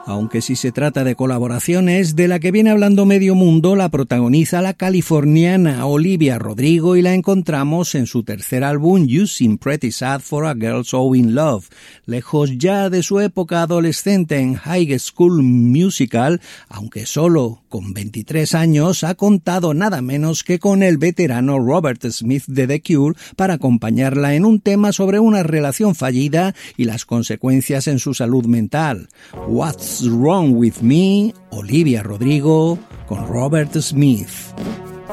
Aunque si se trata de colaboraciones, de la que viene hablando medio mundo la protagoniza la californiana Olivia Rodrigo y la encontramos en su tercer álbum You Seem Pretty Sad for a Girl So in Love. Lejos ya de su época adolescente en High School Musical, aunque solo con 23 años ha contado nada menos que con el veterano Robert Smith de The Cure para acompañarla en un tema sobre una relación fallida y las consecuencias en su salud mental. What's Wrong With Me, Olivia Rodrigo con Robert Smith.